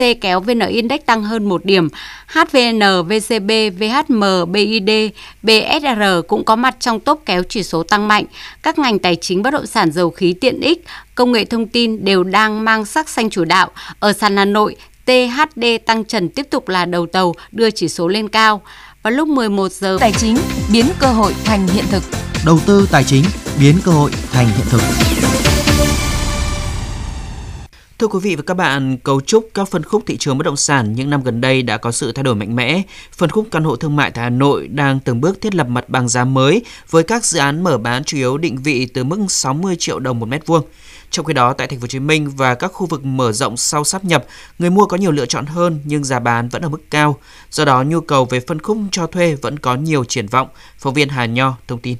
kéo VN Index tăng hơn 1 điểm. HVN, VCB, VHM, BID, BSR cũng có mặt trong top kéo chỉ số tăng mạnh. Các ngành tài chính, bất động sản, dầu khí, tiện ích, công nghệ thông tin đều đang mang sắc xanh chủ đạo. Ở sàn Hà Nội, THD tăng trần tiếp tục là đầu tàu đưa chỉ số lên cao. Vào lúc 11 giờ, tài chính biến cơ hội thành hiện thực. Đầu tư tài chính biến cơ hội thành hiện thực. Thưa quý vị và các bạn, cấu trúc các phân khúc thị trường bất động sản những năm gần đây đã có sự thay đổi mạnh mẽ. Phân khúc căn hộ thương mại tại Hà Nội đang từng bước thiết lập mặt bằng giá mới với các dự án mở bán chủ yếu định vị từ mức 60 triệu đồng một mét vuông. Trong khi đó, tại Thành phố Hồ Chí Minh và các khu vực mở rộng sau sáp nhập, người mua có nhiều lựa chọn hơn nhưng giá bán vẫn ở mức cao. Do đó, nhu cầu về phân khúc cho thuê vẫn có nhiều triển vọng. Phóng viên Hà Nho thông tin.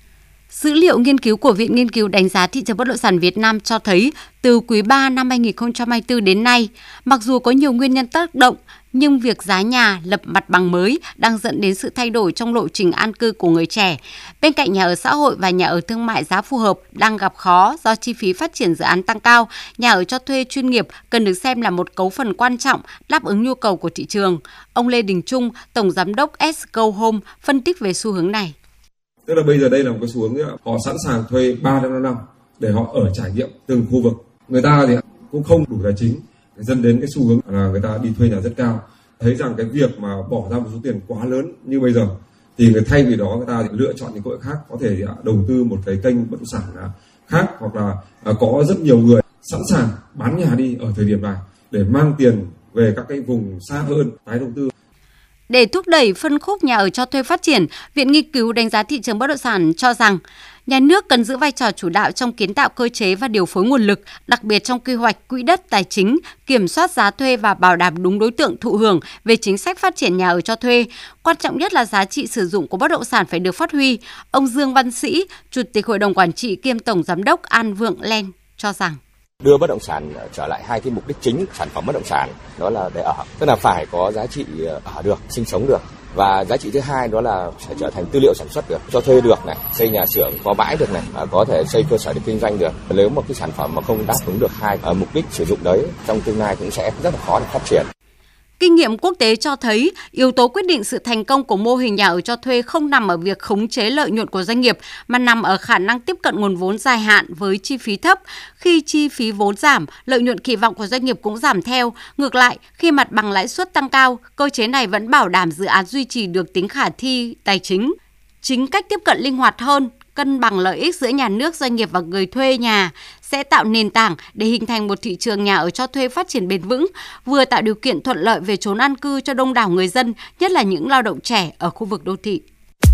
Dữ liệu nghiên cứu của Viện Nghiên cứu Đánh giá Thị trường Bất động sản Việt Nam cho thấy từ quý 3 năm 2024 đến nay, mặc dù có nhiều nguyên nhân tác động, nhưng việc giá nhà lập mặt bằng mới đang dẫn đến sự thay đổi trong lộ trình an cư của người trẻ. Bên cạnh nhà ở xã hội và nhà ở thương mại giá phù hợp đang gặp khó do chi phí phát triển dự án tăng cao, nhà ở cho thuê chuyên nghiệp cần được xem là một cấu phần quan trọng đáp ứng nhu cầu của thị trường. Ông Lê Đình Trung, Tổng Giám đốc S-Go Home, phân tích về xu hướng này. Tức là bây giờ đây là một cái xu hướng họ sẵn sàng thuê 3 đến 5 năm để họ ở trải nghiệm từng khu vực. Người ta thì cũng không đủ tài chính, dẫn đến cái xu hướng là người ta đi thuê nhà rất cao. Thấy rằng cái việc mà bỏ ra một số tiền quá lớn như bây giờ thì thay vì đó người ta lựa chọn những cơ hội khác, có thể đầu tư một cái kênh bất động sản khác, hoặc là có rất nhiều người sẵn sàng bán nhà đi ở thời điểm này để mang tiền về các cái vùng xa hơn tái đầu tư. Để thúc đẩy phân khúc nhà ở cho thuê phát triển, Viện Nghiên cứu Đánh giá Thị trường Bất động sản cho rằng nhà nước cần giữ vai trò chủ đạo trong kiến tạo cơ chế và điều phối nguồn lực, đặc biệt trong quy hoạch quỹ đất tài chính, kiểm soát giá thuê và bảo đảm đúng đối tượng thụ hưởng về chính sách phát triển nhà ở cho thuê. Quan trọng nhất là giá trị sử dụng của bất động sản phải được phát huy. Ông Dương Văn Sĩ, Chủ tịch Hội đồng Quản trị kiêm Tổng Giám đốc An Vượng Land cho rằng đưa bất động sản trở lại hai cái mục đích chính sản phẩm bất động sản, đó là để ở, tức là phải có giá trị ở được, sinh sống được, và giá trị thứ hai đó là phải trở thành tư liệu sản xuất được, cho thuê được này, xây nhà xưởng có bãi được này, có thể xây cơ sở để kinh doanh được. Nếu một cái sản phẩm mà không đáp ứng được hai mục đích sử dụng đấy, trong tương lai cũng sẽ rất là khó để phát triển. Kinh nghiệm quốc tế cho thấy, yếu tố quyết định sự thành công của mô hình nhà ở cho thuê không nằm ở việc khống chế lợi nhuận của doanh nghiệp, mà nằm ở khả năng tiếp cận nguồn vốn dài hạn với chi phí thấp. Khi chi phí vốn giảm, lợi nhuận kỳ vọng của doanh nghiệp cũng giảm theo. Ngược lại, khi mặt bằng lãi suất tăng cao, cơ chế này vẫn bảo đảm dự án duy trì được tính khả thi tài chính. Chính cách tiếp cận linh hoạt hơn, cân bằng lợi ích giữa nhà nước, doanh nghiệp và người thuê nhà sẽ tạo nền tảng để hình thành một thị trường nhà ở cho thuê phát triển bền vững, vừa tạo điều kiện thuận lợi về chốn an cư cho đông đảo người dân, nhất là những lao động trẻ ở khu vực đô thị.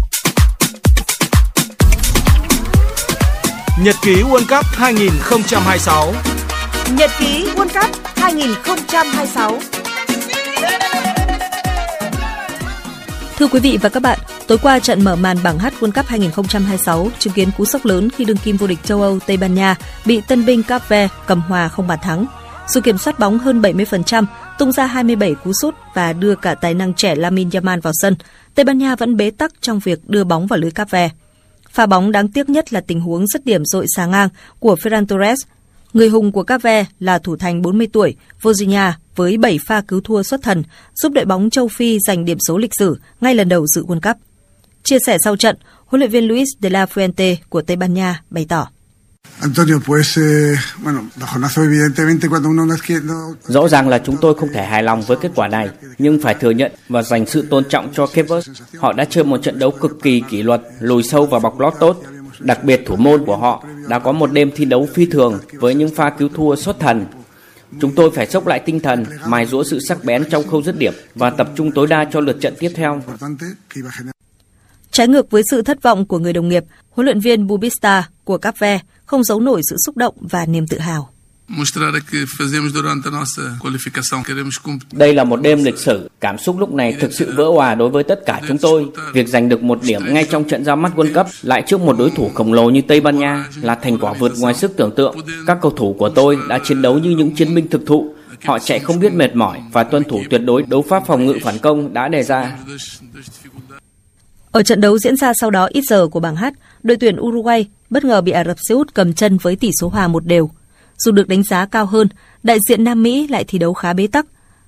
Nhật ký World Cup 2026. Nhật ký World Cup 2026. Thưa quý vị và các bạn, tối qua trận mở màn bảng H World Cup 2026 chứng kiến cú sốc lớn khi đương kim vô địch châu Âu Tây Ban Nha bị tân binh Cape Verde cầm hòa không bàn thắng. Sự kiểm soát bóng hơn 70%, tung ra 27 cú sút và đưa cả tài năng trẻ Lamine Yamal vào sân. Tây Ban Nha vẫn bế tắc trong việc đưa bóng vào lưới Cape Verde. Pha bóng đáng tiếc nhất là tình huống dứt điểm dội xà ngang của Ferran Torres. Người hùng của Cape Verde là thủ thành 40 tuổi Vozinha với 7 pha cứu thua xuất thần, giúp đội bóng châu Phi giành điểm số lịch sử ngay lần đầu dự World Cup. Chia sẻ sau trận, huấn luyện viên Luis de la Fuente của Tây Ban Nha bày tỏ: Rõ ràng là chúng tôi không thể hài lòng với kết quả này, nhưng phải thừa nhận và dành sự tôn trọng cho Cape Verde. Họ đã chơi một trận đấu cực kỳ kỷ luật, lùi sâu và bọc lót tốt. Đặc biệt thủ môn của họ đã có một đêm thi đấu phi thường với những pha cứu thua xuất thần. Chúng tôi phải xốc lại tinh thần, mài giũa sự sắc bén trong khâu dứt điểm và tập trung tối đa cho lượt trận tiếp theo. Trái ngược với sự thất vọng của người đồng nghiệp, huấn luyện viên Bubista của Cape Verde không giấu nổi sự xúc động và niềm tự hào. Đây là một đêm lịch sử, cảm xúc lúc này thực sự vỡ òa đối với tất cả chúng tôi. Việc giành được một điểm ngay trong trận ra mắt World Cup lại trước một đối thủ khổng lồ như Tây Ban Nha là thành quả vượt ngoài sức tưởng tượng. Các cầu thủ của tôi đã chiến đấu như những chiến binh thực thụ. Họ chạy không biết mệt mỏi và tuân thủ tuyệt đối đấu pháp phòng ngự phản công đã đề ra. Ở trận đấu diễn ra sau đó ít giờ của bảng H, đội tuyển Uruguay bất ngờ bị Ả Rập Xê Út cầm chân với tỷ số hòa 1-1. Dù được đánh giá cao hơn, đại diện Nam Mỹ lại thi đấu khá bế tắc.